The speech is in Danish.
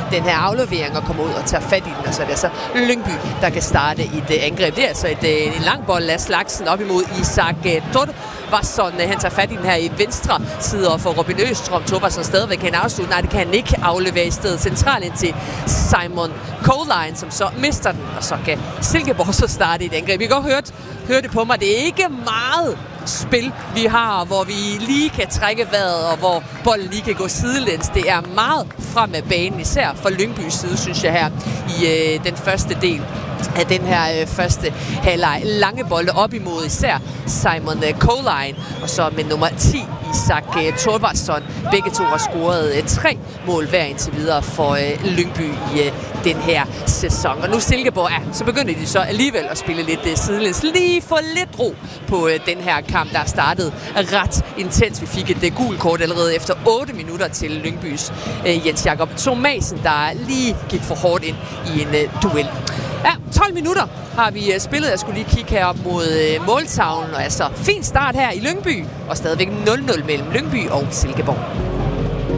den her aflevering og kommer ud og tager fat i den, og så er det altså Lyngby, der kan starte et angreb. Det er altså en lang bold af slagsen op imod Isak Thorvarsson. Han tager fat i den her i venstre side og får Robin Østrøm. Thorvarsson stadigvæk kan afslutte. Nej, det kan han ikke aflevere i stedet centralt ind til Simon Colline, som så mister den, og så kan Silkeborg så starte et angreb. Vi kan godt høre det på mig. Det er ikke meget spil, vi har, hvor vi lige kan trække vejret, og hvor bolden lige kan gå sidelæns. Det er meget frem af banen, især for Lyngbys side, synes jeg, her i den første del af den her første halvleg. Lange bolde op imod især Simon Colline, og så med nummer 10 Isak Thorvarsson. Begge to har scoret 3 mål hver indtil videre for Lyngby i den her sæson. Og nu Silkeborg, så begynder de så alligevel at spille lidt sidelæns. Lige få lidt ro på den her kamp, der startede ret intens. Vi fik et gult kort allerede efter 8 minutter til Lyngbys Jens Jakob Thomasen, der lige gik for hårdt ind i en duel. Ja, 12 minutter har vi spillet. Jeg skulle lige kigge herop mod måltavlen, og altså fin start her i Lyngby, og stadigvæk 0-0 mellem Lyngby og Silkeborg.